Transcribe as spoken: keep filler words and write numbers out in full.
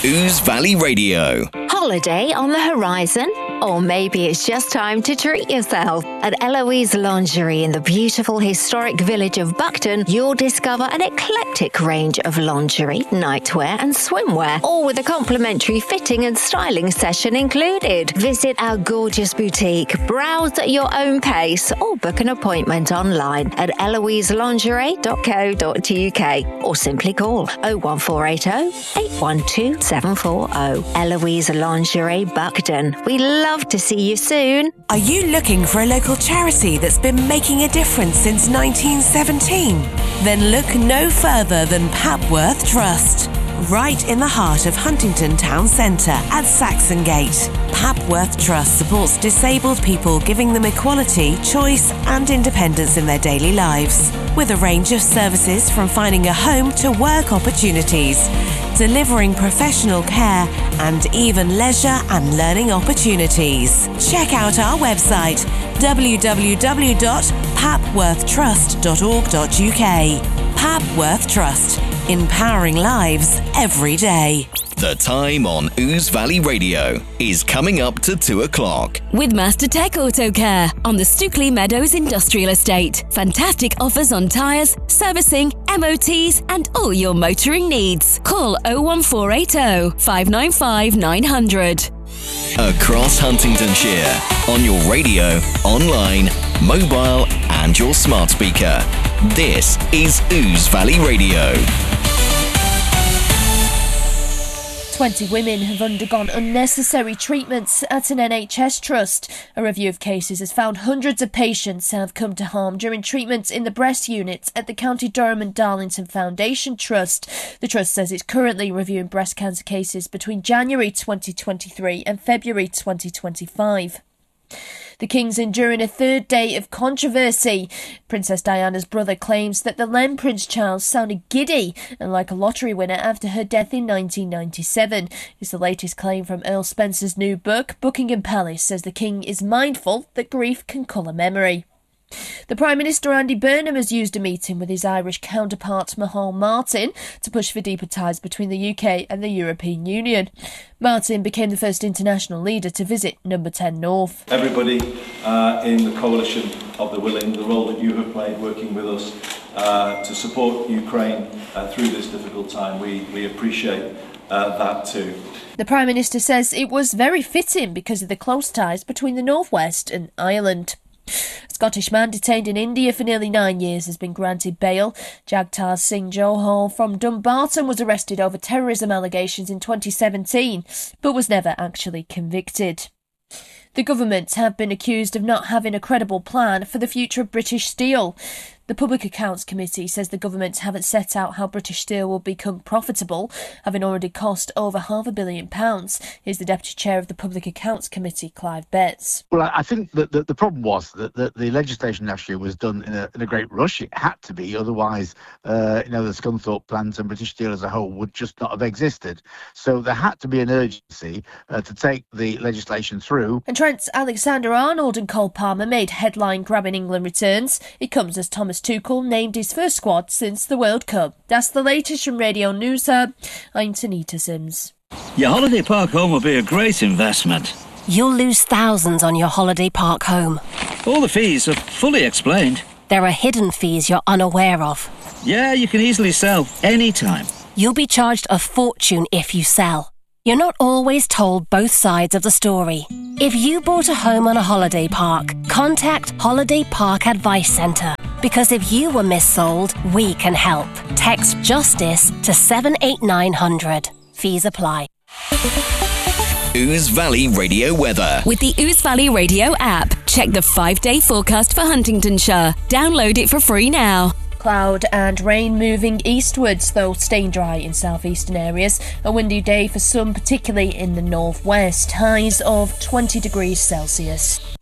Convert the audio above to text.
Ouse Valley Radio. Holiday on the horizon? Or maybe it's just time to treat yourself. At Eloise Lingerie in the beautiful historic village of Buckton, you'll discover an eclectic range of lingerie, nightwear and swimwear, all with a complimentary fitting and styling session included. Visit our gorgeous boutique, browse at your own pace, or book an appointment online at eloise lingerie dot co dot uk or simply call oh one four eight oh, eight one two, seven four oh. Eloise Lingerie Buckton. We love to see you soon. Are you looking for a local charity that's been making a difference since nineteen seventeen? Then look no further than Papworth Trust. Right in the heart of Huntington Town Centre at Saxon Gate, Papworth Trust supports disabled people, giving them equality, choice and independence in their daily lives. With a range of services from finding a home to work opportunities, delivering professional care and even leisure and learning opportunities. Check out our website w w w dot papworth trust dot org dot u k. Papworth Trust, empowering lives every day. The time on Ouse Valley Radio is coming up to two o'clock. With Master Tech Auto Care on the Stookley Meadows Industrial Estate. Fantastic offers on tyres, servicing, M O Ts and all your motoring needs. Call oh one four eight oh, five nine five, nine hundred. Across Huntingdonshire, on your radio, online, mobile and your smart speaker. This is Ouse Valley Radio. twenty women have undergone unnecessary treatments at an N H S trust. A review of cases has found hundreds of patients have come to harm during treatments in the breast units at the County Durham and Darlington Foundation Trust. The trust says it's currently reviewing breast cancer cases between January twenty twenty-three and February twenty twenty-five. The King's enduring a third day of controversy. Princess Diana's brother claims that the then Prince Charles sounded giddy and like a lottery winner after her death in nineteen ninety-seven. It's the latest claim from Earl Spencer's new book. Buckingham Palace says the King is mindful that grief can colour memory. The Prime Minister Andy Burnham has used a meeting with his Irish counterpart Micheál Martin to push for deeper ties between the U K and the European Union. Martin became the first international leader to visit Number ten North. Everybody uh, in the coalition of the willing, the role that you have played working with us uh, to support Ukraine uh, through this difficult time, we, we appreciate uh, that too. The Prime Minister says it was very fitting because of the close ties between the North West and Ireland. A Scottish man detained in India for nearly nine years has been granted bail. Jagtar Singh Johal from Dumbarton was arrested over terrorism allegations in twenty seventeen, but was never actually convicted. The government have been accused of not having a credible plan for the future of British Steel. The Public Accounts Committee says the government haven't set out how British Steel will become profitable, having already cost over half a billion pounds. Here's the Deputy Chair of the Public Accounts Committee, Clive Betts. Well, I think that the, the problem was that the, the legislation last year was done in a, in a great rush. It had to be, otherwise, uh, you know, the Scunthorpe plant and British Steel as a whole would just not have existed. So there had to be an urgency uh, to take the legislation through. And Trent Alexander-Arnold and Cole Palmer made headline-grabbing England returns. It comes as Thomas Tuchel named his first squad since the World Cup. That's the latest from Radio News Hub. I'm Tanita Sims. Your holiday park home will be a great investment. You'll lose thousands on your holiday park home. All the fees are fully explained. There are hidden fees you're unaware of. Yeah, you can easily sell anytime. You'll be charged a fortune if you sell. You're not always told both sides of the story. If you bought a home on a holiday park, contact Holiday Park Advice Centre. Because if you were missold, we can help. Text JUSTICE to seven eight nine hundred. Fees apply. Ouse Valley Radio weather. With the Ouse Valley Radio app, check the five-day forecast for Huntingdonshire. Download it for free now. Cloud and rain moving eastwards, though staying dry in southeastern areas. A windy day for some, particularly in the northwest. Highs of twenty degrees Celsius.